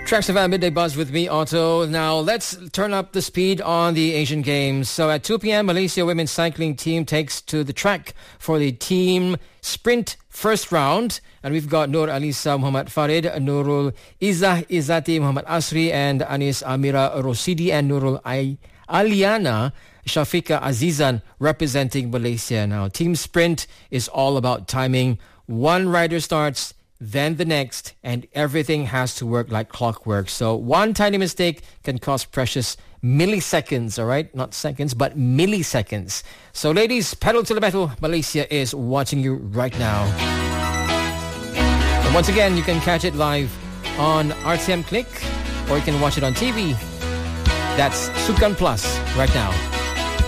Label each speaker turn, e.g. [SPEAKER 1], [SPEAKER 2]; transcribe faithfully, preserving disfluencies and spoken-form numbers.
[SPEAKER 1] Tracks of our Midday Buzz with me, Otto. Now, let's turn up the speed on the Asian Games. So at two p.m., Malaysia women's cycling team takes to the track for the team sprint first round. And we've got Nur Alisa Muhammad Farid, Nurul Izzah Izzati Muhammad Asri, and Anis Amira Rosidi, and Nurul I- Aliana Shafika Azizan representing Malaysia. Now, team sprint is all about timing. One rider starts, then the next, and everything has to work like clockwork. So one tiny mistake can cost precious milliseconds, all right? Not seconds, but milliseconds. So ladies, pedal to the metal. Malaysia is watching you right now. And once again, you can catch it live on R T M Click, or you can watch it on T V. That's Sukan Plus right now.